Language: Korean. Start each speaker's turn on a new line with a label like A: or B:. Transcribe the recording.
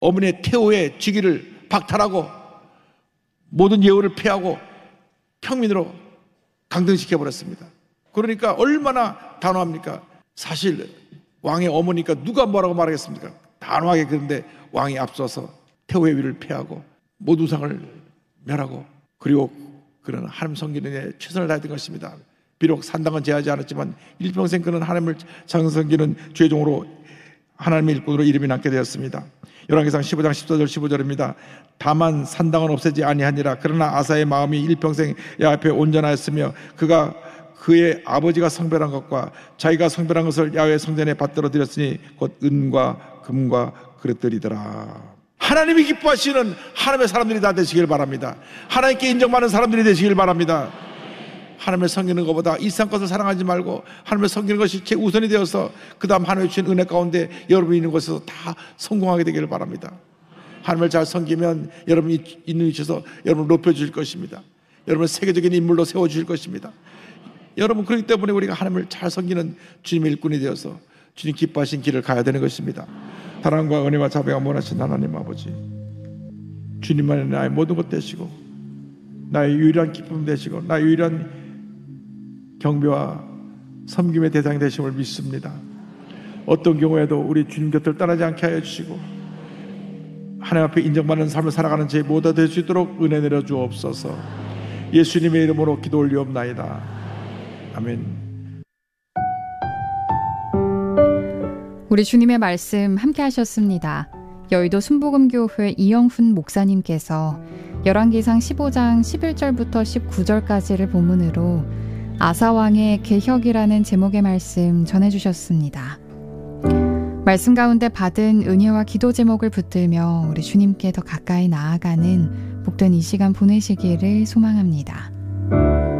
A: 어머니의 태호의 직위를 박탈하고 모든 예우를 폐하고 평민으로 강등시켜버렸습니다. 그러니까 얼마나 단호합니까? 사실 왕의 어머니니까 누가 뭐라고 말하겠습니까? 단호하게. 그런데 왕이 앞서서 태호의 위를 폐하고 모든 우상을 멸하고, 그리고 그는 하나님 섬기는 데 최선을 다했던 것입니다. 비록 산당은 제하지 않았지만 일평생 그는 하나님을 장 섬기는 죄종으로 하나님의 일꾼으로 이름이 남게 되었습니다. 열왕기상 15장 14절 15절입니다. 다만 산당은 없애지 아니하니라. 그러나 아사의 마음이 일평생 여호와 앞에 온전하였으며 그가 그의 아버지가 성별한 것과 자기가 성별한 것을 야훼의 성전에 받들어 드렸으니 곧 은과 금과 그릇들이더라. 하나님이 기뻐하시는 하나님의 사람들이 다 되시길 바랍니다. 하나님께 인정받는 사람들이 되시길 바랍니다. 하나님을 섬기는 것보다 이 세상 것을 사랑하지 말고 하나님을 섬기는 것이 최우선이 되어서 그 다음 하나님의 주신 은혜 가운데 여러분이 있는 곳에서 다 성공하게 되기를 바랍니다. 하나님을 잘 섬기면 여러분이 있는 위치에서 여러분을 높여주실 것입니다. 여러분을 세계적인 인물로 세워주실 것입니다. 여러분, 그렇기 때문에 우리가 하나님을 잘 섬기는 주님의 일꾼이 되어서 주님 기뻐하신 길을 가야 되는 것입니다. 사랑과 은혜와 자비가 원하신 하나님 아버지, 주님만이 나의 모든 것 되시고 나의 유일한 기쁨 되시고 나의 유일한 경배와 섬김의 대상이 되심을 믿습니다. 어떤 경우에도 우리 주님 곁을 떠나지 않게 하여 주시고 하나님 앞에 인정받는 삶을 살아가는 제 모두 될 수 있도록 은혜 내려 주옵소서. 예수님의 이름으로 기도 올리옵나이다. 아멘.
B: 우리 주님의 말씀 함께 하셨습니다. 여의도 순복음교회 이영훈 목사님께서 열왕기상 15장 11절부터 19절까지를 본문으로 아사왕의 개혁이라는 제목의 말씀 전해주셨습니다. 말씀 가운데 받은 은혜와 기도 제목을 붙들며 우리 주님께 더 가까이 나아가는 복된 이 시간 보내시기를 소망합니다.